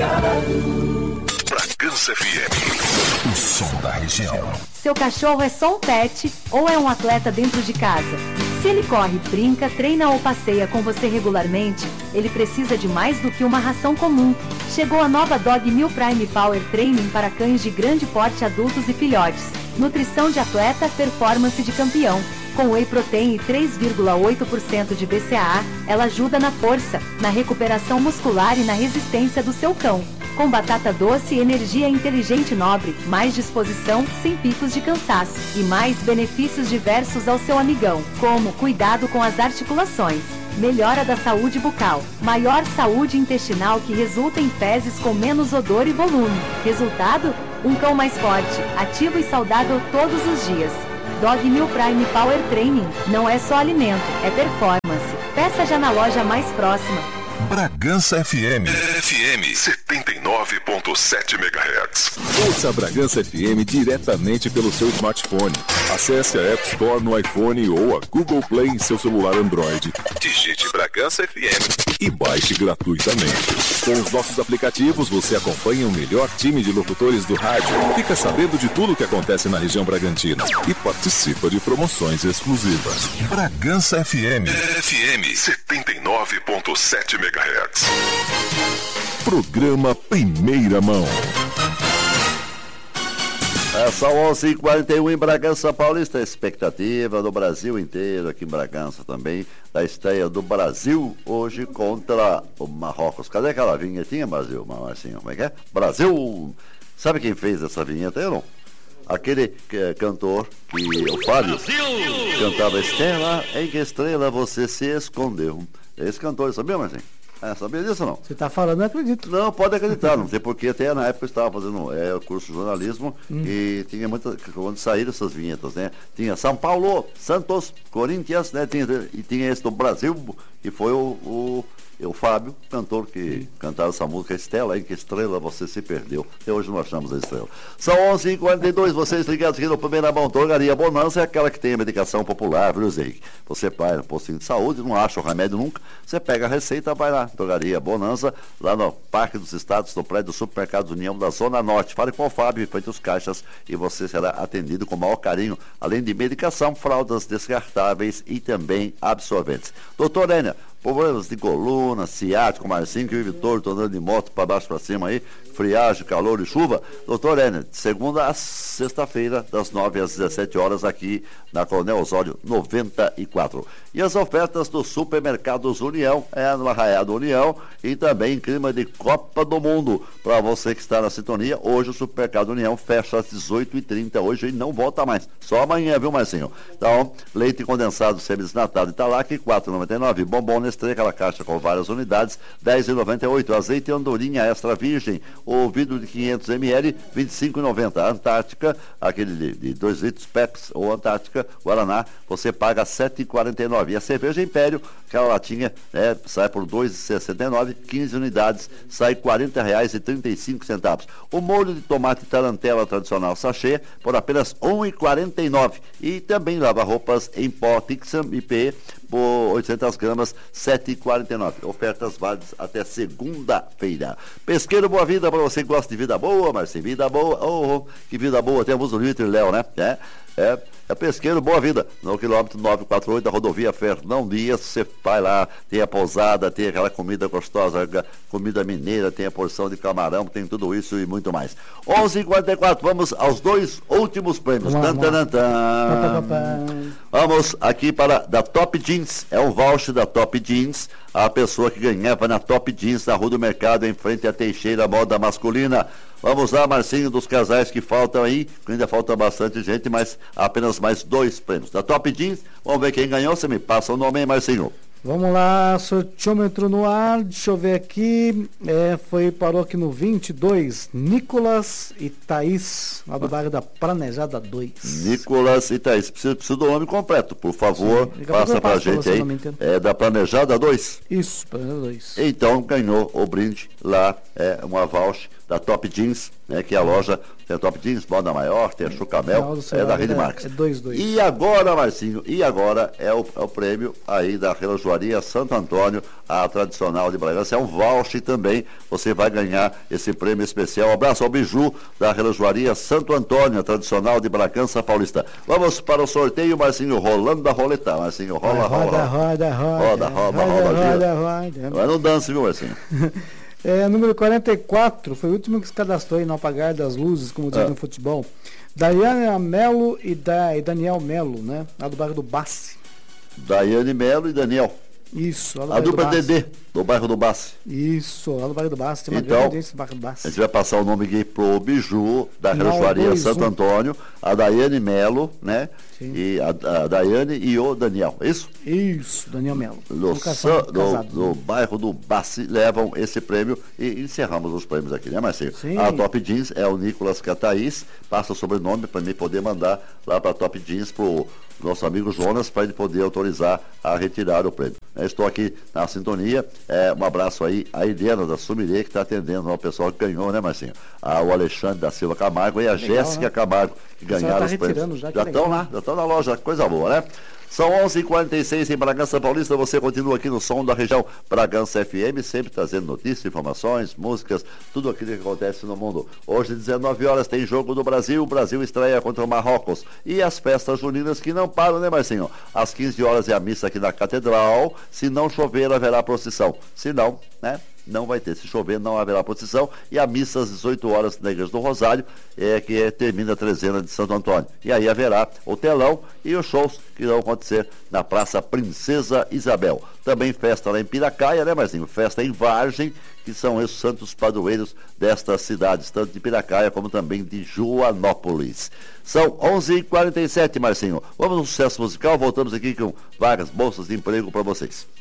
Bragança FM, o som da região. Seu cachorro é só um pet ou é um atleta dentro de casa? Se ele corre, brinca, treina ou passeia com você regularmente, ele precisa de mais do que uma ração comum. Chegou a nova Dog Meal Prime Power Training para cães de grande porte, adultos e filhotes. Nutrição de atleta, performance de campeão. Com whey protein e 3,8% de BCAA, ela ajuda na força, na recuperação muscular e na resistência do seu cão. Com batata doce, energia inteligente e nobre, mais disposição, sem picos de cansaço e mais benefícios diversos ao seu amigão, como cuidado com as articulações, melhora da saúde bucal, maior saúde intestinal que resulta em fezes com menos odor e volume. Resultado? Um cão mais forte, ativo e saudável todos os dias. Dog Meal Prime Power Training não é só alimento, é performance. Peça já na loja mais próxima. Bragança FM 79.7 MHz. Ouça a Bragança FM diretamente pelo seu smartphone. Acesse a App Store no iPhone ou a Google Play em seu celular Android. Digite Bragança FM e baixe gratuitamente. Com os nossos aplicativos, você acompanha o melhor time de locutores do rádio, fica sabendo de tudo o que acontece na região Bragantina e participa de promoções exclusivas. Bragança FM 79.7 MHz. Programa Primeira Mão. São 11h41 em Bragança Paulista. A expectativa do Brasil inteiro, aqui em Bragança também, da estreia do Brasil hoje contra o Marrocos. Cadê aquela vinhetinha, Brasil? Marcinho, como é que é? Brasil! Sabe quem fez essa vinheta? Eu não. Aquele cantor que o Fábio cantava Estrela, em que estrela você se escondeu. Esse cantor, sabia, Marcinho? Sabia disso ou não? Você está falando, eu acredito. Não, pode acreditar, não sei porque até na época eu estava fazendo o curso de jornalismo e tinha muitas, quando saíram essas vinhetas, né? Tinha São Paulo, Santos, Corinthians, né? Tinha esse do Brasil, que foi o Fábio, cantor que cantava essa música Estela, em que estrela você se perdeu. Até hoje não achamos a estrela. São 11h42, vocês ligados aqui no Primeira Mão. Drogaria Bonança é aquela que tem a medicação popular, viu, Zé? Você vai no postinho de saúde, não acha o remédio nunca, você pega a receita, vai lá. Drogaria Bonança, lá no Parque dos Estados, no prédio do Supermercado União da Zona Norte. Fale com o Fábio, frente os caixas, e você será atendido com o maior carinho, além de medicação, fraldas descartáveis e também absorventes. Doutor Enia, problemas de coluna, ciático, Marcinho que vive torto, andando de moto para baixo para cima aí, friagem, calor e chuva. Doutor Enia, de segunda a sexta-feira, das 9 às 17 horas, aqui na Coronel Osório 94. E as ofertas do Supermercados União, no Arraiado União, e também em clima de Copa do Mundo. Para você que está na sintonia, hoje o Supermercado União fecha às 18h30, hoje e não volta mais, só amanhã, viu, Marcinho? Então, leite condensado semi-desnatado Italac, R$4,99, bombom Nestlé, aquela caixa com várias unidades, R$10,98, azeite andorinha extra virgem, o vidro de 500 ml, R$25,90. Antártica, aquele de 2 litros, Pepsi ou Antártica, Guaraná, você paga R$7,49. E a cerveja Império, aquela latinha, sai por R$2,69, 15 unidades, sai R$40,35. O molho de tomate tarantela tradicional sachê, por apenas R$1,49. E também lava-roupas em pó Tixam IP, por 800 gramas, R$7,49. Ofertas válidas até segunda-feira. Pesqueiro Boa Vida, para você que gosta de vida boa, Marcinho, vida boa, que vida boa, temos o Vitor e Léo, né? É Pesqueiro Boa Vida, no quilômetro 948 da rodovia Fernão Dias. Você vai lá, tem a pousada, tem aquela comida gostosa, comida mineira, tem a porção de camarão, tem tudo isso e muito mais. 11h44, vamos aos dois últimos prêmios. Vamos aqui para da Top Jeans, é um voucher da Top Jeans. A pessoa que ganhava na Top Jeans, na Rua do Mercado, em frente à Teixeira Moda Masculina. Vamos lá, Marcinho, dos casais que faltam aí, ainda falta bastante gente, mas apenas mais 2 prêmios. Da Top Jeans, vamos ver quem ganhou, você me passa o nome aí, Marcinho. Vamos lá, sortiômetro no ar, deixa eu ver aqui, parou aqui no 22, Nicolas e Thaís, lá do bairro da Planejada 2. Nicolas e Thaís, preciso do nome completo, por favor, passa pra gente aí, da Planejada 2? Isso, Planejada 2. Então, ganhou o brinde lá, uma voucher da Top Jeans, né, que é a loja, tem a Top Jeans, Moda Maior, tem a Chucamel, é da Rede Marques. É 2-2. E agora, Marcinho, é o prêmio aí da Relojoaria Santo Antônio, a tradicional de Bragança, é um voucher também, você vai ganhar esse prêmio especial. Um abraço ao Biju da Relojoaria Santo Antônio, a tradicional de Bragança Paulista. Vamos para o sorteio, Marcinho, rolando a roleta, Marcinho, roda. Vai no dance, viu, Marcinho? Número 44, foi o último que se cadastrou aí no apagar das luzes, como diz no futebol. Daiane Melo e Daniel Melo, né? Lá do bairro do Bassi. Daiane Melo e Daniel. Isso, lá do a bairro dupla do Bassi. DD, do bairro do Bassi. Isso, lá do bairro do Bassi, tem uma então, grande audiência do bairro do Bassi. A gente vai passar o nome aqui pro Biju, da Relojoaria Santo Antônio, a Daiane Melo, né? Sim. E a Daiane e o Daniel, é isso? Isso, Daniel Melo. Do bairro do Bassi levam esse prêmio e encerramos os prêmios aqui, né, Marcinho? Sim. A Top Jeans é o Nicolas Cataís, passa o sobrenome para mim poder mandar lá para a Top Jeans pro nosso amigo Jonas, para ele poder autorizar a retirar o prêmio. Estou aqui na sintonia, um abraço aí a Helena da Sumirê, que está atendendo o pessoal que ganhou, né, Marcinho? O Alexandre da Silva Camargo e a Jéssica, né? Camargo, que ganharam os prêmios. Já estão lá, já estão na loja, coisa boa, né? São 11h46 em Bragança Paulista, você continua aqui no som da região Bragança FM, sempre trazendo notícias, informações, músicas, tudo aquilo que acontece no mundo. Hoje, 19 horas, tem jogo do Brasil, o Brasil estreia contra o Marrocos. E as festas juninas que não param, né, Marcinho? Às 15 horas é a missa aqui na Catedral, se não chover haverá procissão, se não, né? Não vai ter. Se chover, não haverá procissão. E a missa às 18 horas na Igreja do Rosário, termina a trezena de Santo Antônio. E aí haverá o telão e os shows que vão acontecer na Praça Princesa Isabel. Também festa lá em Piracaia, né, Marcinho? Festa em Vargem, que são os santos padroeiros destas cidades, tanto de Piracaia como também de Joanópolis. São 11h47, Marcinho. Vamos no sucesso musical, voltamos aqui com vagas, bolsas de emprego para vocês.